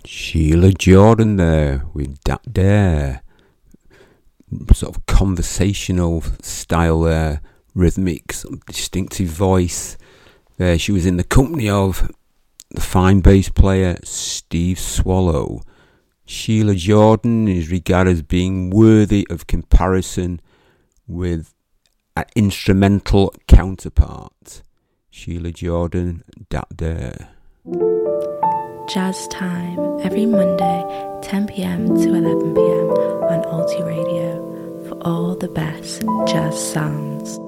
Sheila Jordan there with that there. Sort of conversational style there, rhythmic, sort of distinctive voice. There she was in the company of the fine bass player Steve Swallow. Sheila Jordan is regarded as being worthy of comparison with an instrumental counterpart. Sheila Jordan, that there. Jazz Time, every Monday, 10 p.m. to 11 p.m. on Alti Radio for all the best jazz sounds.